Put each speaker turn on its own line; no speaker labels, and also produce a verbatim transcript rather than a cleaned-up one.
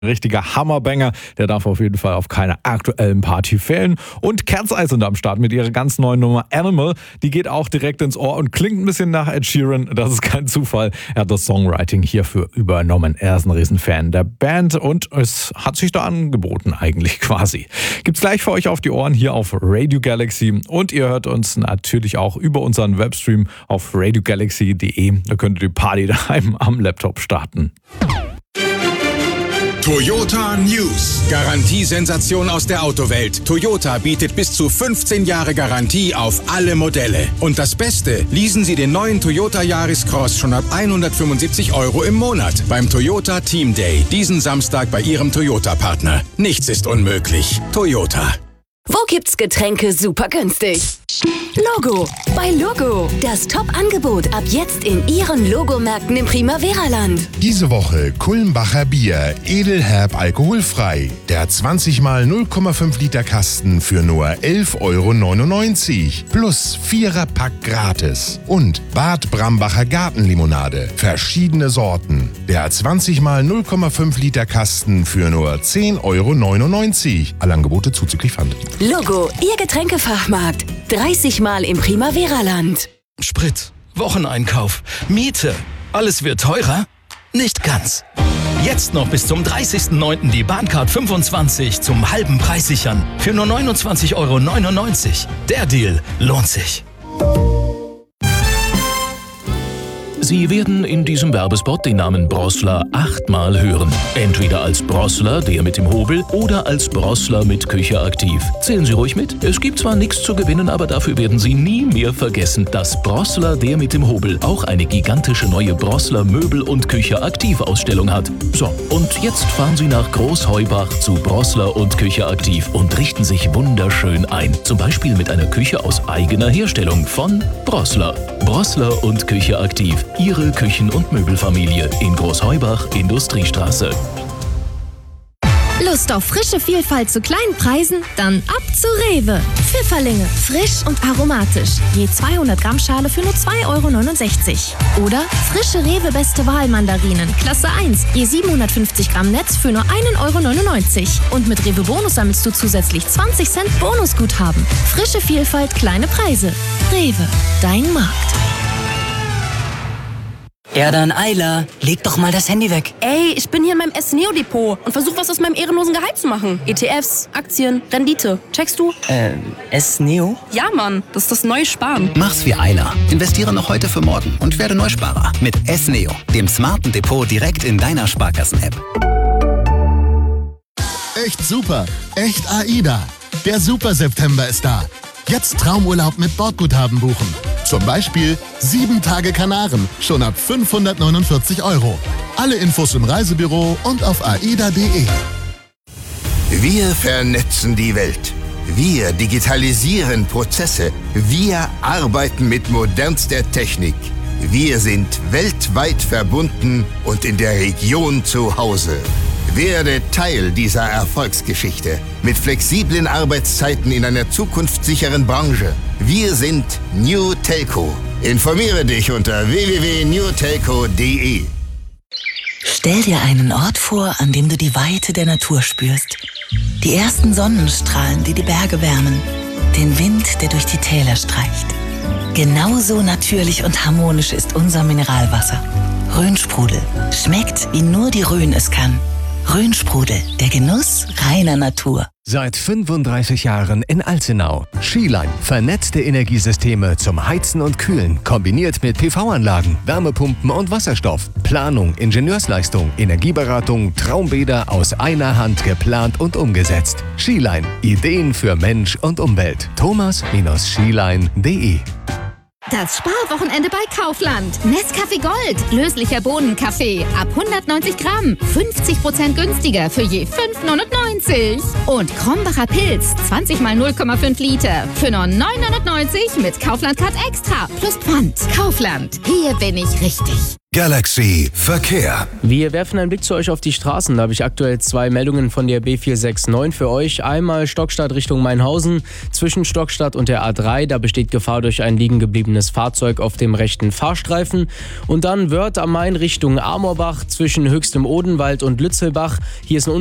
Richtiger Hammerbanger, der darf auf jeden Fall auf keiner aktuellen Party fehlen. Und Cat's sind am Start mit ihrer ganz neuen Nummer Animal. Die geht auch direkt ins Ohr und klingt ein bisschen nach Ed Sheeran. Das ist kein Zufall. Er hat das Songwriting hierfür übernommen. Er ist ein Riesenfan der Band und es hat sich da angeboten eigentlich quasi. Gibt's gleich für euch auf die Ohren hier auf Radio Galaxy. Und ihr hört uns natürlich auch über unseren Webstream auf radio galaxy punkt de. Da könnt ihr die Party daheim am Laptop starten.
Toyota News. Garantiesensation aus der Autowelt. Toyota bietet bis zu fünfzehn Jahre Garantie auf alle Modelle. Und das Beste, leasen Sie den neuen Toyota Yaris Cross schon ab hundertfünfundsiebzig Euro im Monat beim Toyota Team Day. Diesen Samstag bei Ihrem Toyota-Partner. Nichts ist unmöglich. Toyota.
Wo gibt's Getränke super günstig? Logo. Bei Logo. Das Top-Angebot ab jetzt in Ihren Logomärkten im Primavera-Land.
Diese Woche Kulmbacher Bier, edelherb alkoholfrei. Der zwanzig mal null Komma fünf Liter Kasten für nur elf Euro neunundneunzig. Plus Vierer-Pack gratis. Und Bad Brambacher Gartenlimonade. Verschiedene Sorten. Der zwanzig mal null Komma fünf Liter Kasten für nur zehn Euro neunundneunzig. Alle Angebote zuzüglich Pfand.
Logo, Ihr Getränkefachmarkt. dreißig Mal im Primavera-Land.
Sprit, Wocheneinkauf, Miete. Alles wird teurer? Nicht ganz. Jetzt noch bis zum dreißigsten neunten die Bahncard fünfundzwanzig zum halben Preis sichern. Für nur neunundzwanzig Euro neunundneunzig. Der Deal lohnt sich.
Sie werden in diesem Werbespot den Namen Brossler achtmal hören. Entweder als Brossler, der mit dem Hobel, oder als Brossler mit Küche aktiv. Zählen Sie ruhig mit. Es gibt zwar nichts zu gewinnen, aber dafür werden Sie nie mehr vergessen, dass Brossler, der mit dem Hobel, auch eine gigantische neue Brossler Möbel- und Küche aktiv Ausstellung hat. So, und jetzt fahren Sie nach Großheubach zu Brossler und Küche aktiv und richten sich wunderschön ein. Zum Beispiel mit einer Küche aus eigener Herstellung von Brossler. Brossler und Küche aktiv. Ihre Küchen- und Möbelfamilie in Großheubach, Industriestraße.
Lust auf frische Vielfalt zu kleinen Preisen? Dann ab zu Rewe. Pfifferlinge, frisch und aromatisch. Je zweihundert Gramm Schale für nur zwei Euro neunundsechzig. Oder frische Rewe Beste Wahl Mandarinen, Klasse eins. Je siebenhundertfünfzig Gramm Netz für nur ein Euro neunundneunzig. Und mit Rewe Bonus sammelst du zusätzlich zwanzig Cent Bonusguthaben. Frische Vielfalt, kleine Preise. Rewe, dein Markt.
Ja dann, Ayla, leg doch mal das Handy weg.
Ey, ich bin hier in meinem S-Neo-Depot und versuche was aus meinem ehrenlosen Gehalt zu machen. E T Fs, Aktien, Rendite. Checkst du?
Äh, S-Neo?
Ja, Mann, das ist das neue Sparen.
Mach's wie Ayla. Investiere noch heute für morgen und werde Neusparer. Mit S-Neo, dem smarten Depot direkt in deiner Sparkassen-App.
Echt super, echt AIDA. Der Super September ist da. Jetzt Traumurlaub mit Bordguthaben buchen. Zum Beispiel sieben Tage Kanaren, schon ab fünfhundertneunundvierzig Euro. Alle Infos im Reisebüro und auf aida punkt de.
Wir vernetzen die Welt. Wir digitalisieren Prozesse. Wir arbeiten mit modernster Technik. Wir sind weltweit verbunden und in der Region zu Hause. Werde Teil dieser Erfolgsgeschichte mit flexiblen Arbeitszeiten in einer zukunftssicheren Branche. Wir sind New Telco. Informiere dich unter w w w punkt new telco punkt de.
Stell dir einen Ort vor, an dem du die Weite der Natur spürst. Die ersten Sonnenstrahlen, die die Berge wärmen. Den Wind, der durch die Täler streicht. Genauso natürlich und harmonisch ist unser Mineralwasser. Rhönsprudel. Schmeckt, wie nur die Rhön es kann. Rhönsprudel, der Genuss reiner Natur.
Seit fünfunddreißig Jahren in Alzenau. Skiline, vernetzte Energiesysteme zum Heizen und Kühlen, kombiniert mit P V-Anlagen, Wärmepumpen und Wasserstoff. Planung, Ingenieursleistung, Energieberatung, Traumbäder aus einer Hand geplant und umgesetzt. Skiline, Ideen für Mensch und Umwelt. thomas skiline punkt de.
Das Sparwochenende bei Kaufland. Nescafé Gold. Löslicher Bohnenkaffee. Ab hundertneunzig Gramm. fünfzig Prozent günstiger für je fünf Euro neunundneunzig. neunundneunzig. Und Krombacher Pilz, zwanzig mal null Komma fünf Liter, für nur neun neunundneunzig mit Kaufland-Card extra plus Pfand. Kaufland, hier bin ich richtig.
Galaxy Verkehr.
Wir werfen einen Blick zu euch auf die Straßen. Da habe ich aktuell zwei Meldungen von der B vier sechs neun für euch. Einmal Stockstadt Richtung Mainhausen. Zwischen Stockstadt und der A drei, da besteht Gefahr durch ein liegen gebliebenes Fahrzeug auf dem rechten Fahrstreifen. Und dann Wörth am Main Richtung Amorbach zwischen Höchstem Odenwald und Lützelbach. Hier ist ein